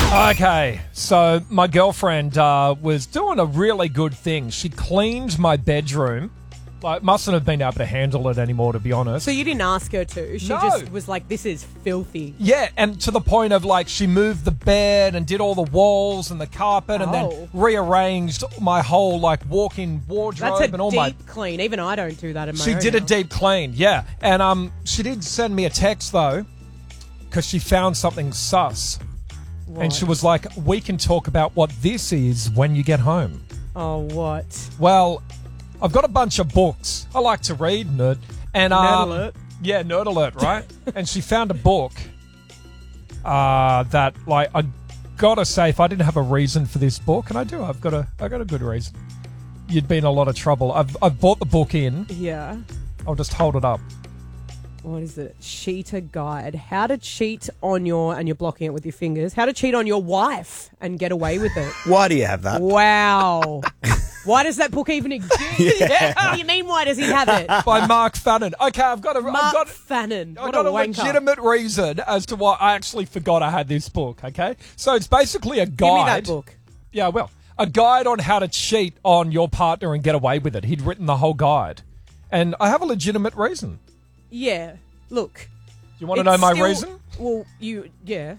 Okay, so my girlfriend was doing a really good thing. She cleaned my bedroom. Like, mustn't have been able to handle it anymore, to be honest. So you didn't ask her to? She just was like, this is filthy. Yeah, and to the point of, like, she moved the bed and did all the walls and the carpet and then rearranged my whole, like, walk-in wardrobe. That's a and all deep clean. Even I don't do that in my She own did a house. deep clean, yeah. And she did send me a text, though, because she found something sus. What? And she was like, we can talk about what this is when you get home. Oh, what? Well, I've got a bunch of books. I like to read, nerd. And, Nerd alert. Yeah, nerd alert, right? And she found a book that, like, I gotta say, if I didn't have a reason for this book, and I do, I got a good reason. You'd be in a lot of trouble. I've bought the book in. Yeah. I'll just hold it up. What is it? Cheater Guide. How to cheat on your, and you're blocking it with your fingers, how to cheat on your wife and get away with it. Why do you have that? Wow. Why does that book even exist? Yeah. What do you mean, why does he have it? By Mark Fannin. Okay, I've got Fannin. I What got a wanker. legitimate reason as to why I actually forgot I had this book, okay? So it's basically a guide. Give me that book. Yeah, well, a guide on how to cheat on your partner and get away with it. He'd written the whole guide. And I have a legitimate reason. Yeah. Look. Do you want to know my reason? Well, yeah.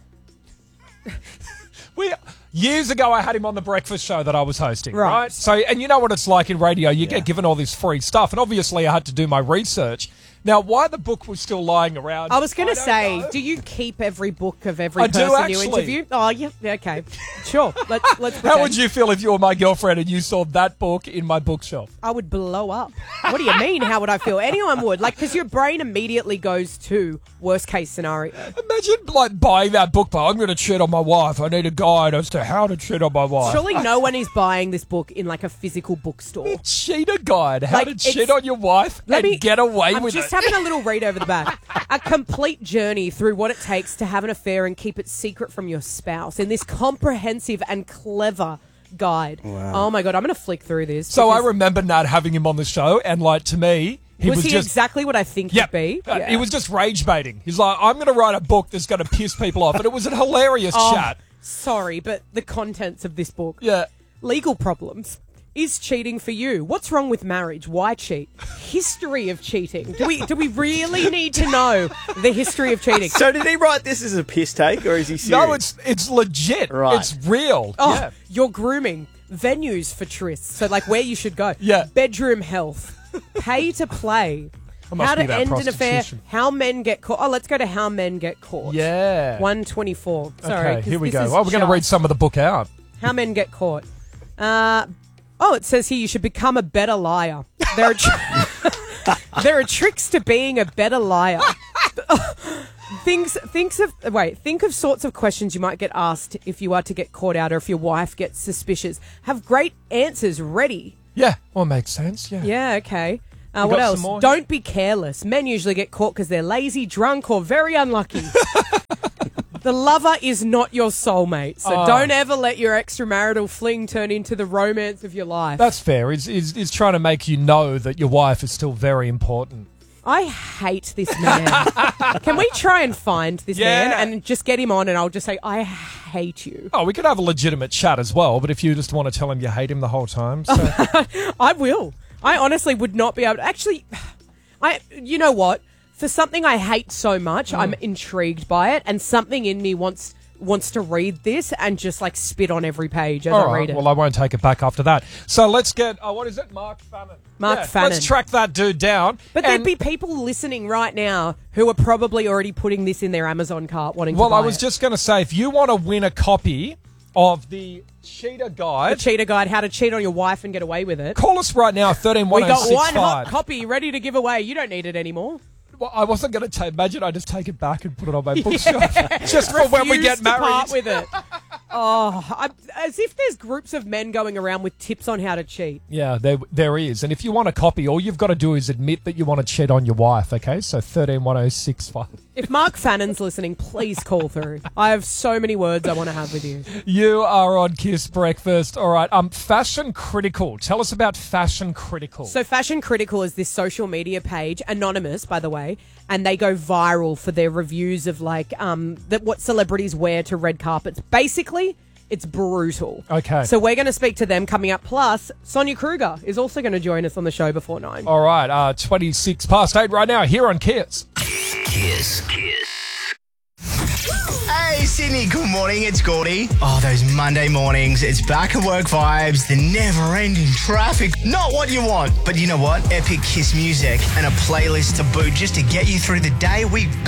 Years ago, I had him on the breakfast show that I was hosting, Right. right? So, and you know what it's like in radio. You get given all this free stuff. And obviously, I had to do my research. Now, why the book was still lying around, I was going to don't say, know. do you keep every book of every I do, person you actually. interview? Oh, yeah, okay. Sure. Let's pretend. How would you feel if you were my girlfriend and you saw that book in my bookshelf? I would blow up. What do you mean? How would I feel? Anyone would. Like, because your brain immediately goes to worst case scenario. Imagine, like, buying that book, but I'm going to cheat on my wife. I need a guide as to how to cheat on my wife. Surely no one is buying this book in, like, a physical bookstore. Cheater guide. How Like, to cheat it's- on your wife and get away I'm with just it. having a little read over the back. A complete journey through what it takes to have an affair and keep it secret from your spouse in this comprehensive and clever guide. Wow. Oh my God, I'm going to flick through this. So I because remember Nat having him on the show, and, like, to me, he was he just... exactly what I think he'd be? He was just rage baiting. He's like, I'm going to write a book that's going to piss people off. And it was a hilarious chat. Sorry, but the contents of this book. Yeah. Legal problems. Is cheating for you? What's wrong with marriage? Why cheat? History of cheating. Do we really need to know the history of cheating? So did he write this as a piss take, or is he serious? No, it's legit. Right. It's real. Oh, Yeah. your grooming. Venues for trysts. So, like, where you should go. Yeah. Bedroom health. Pay to play. must How be to about end an affair. prostitution. How men get caught. Oh, let's go to how men get caught. Yeah. 124. Sorry. Okay, 'cause here we this go. is Well, we're going to just read some of the book out. How men get caught. It says here you should become a better liar. There are tricks to being a better liar. Think of sorts of questions you might get asked if you are to get caught out or if your wife gets suspicious. Have great answers ready. Yeah. Well, makes sense. Yeah. Yeah, okay. You What got else? some more? Don't be careless. Men usually get caught because they're lazy, drunk, or very unlucky. The lover is not your soulmate, so don't ever let your extramarital fling turn into the romance of your life. That's fair. He's trying to make you know that your wife is still very important. I hate this man. Can we try and find this man and just get him on and I'll just say, I hate you. Oh, we could have a legitimate chat as well, but if you just want to tell him you hate him the whole time. So. I will. I honestly would not be able to. Actually, you know what? For something I hate so much, I'm intrigued by it, and something in me wants to read this and just like spit on every page as I read it. Well, I won't take it back after that. So let's get, what is it? Mark Fannin. Mark Fannin. Let's track that dude down. But there'd be people listening right now who are probably already putting this in their Amazon cart wanting to buy it. Well, I was just going to say, if you want to win a copy of the Cheater The Guide, Cheater Guide, how to cheat on your wife and get away with it. call us right now, We got one 131065. hot copy ready to give away. You don't need it anymore. Well, I wasn't going to imagine I just take it back and put it on my bookshelf. Just for when we Refuse get to married. part with it. As if there's groups of men going around with tips on how to cheat. Yeah, there is. And if you want a copy, all you've got to do is admit that you want to cheat on your wife, okay? So 131065. If Mark Fannon's listening, please call through. I have so many words I want to have with you. You are on Kiss Breakfast. All right. Fashion Critical. Tell us about Fashion Critical. So Fashion Critical is this social media page, anonymous, by the way, and they go viral for their reviews of what celebrities wear to red carpets. Basically, it's brutal. Okay. So we're going to speak to them coming up. Plus, Sonia Kruger is also going to join us on the show before 9. All right. 26 past 8 right now here on Kiss. Kiss. Hey, Sydney, good morning. It's Gordy. Oh, those Monday mornings. It's back at work vibes, the never-ending traffic. Not what you want. But you know what? Epic Kiss music and a playlist to boot just to get you through the day. We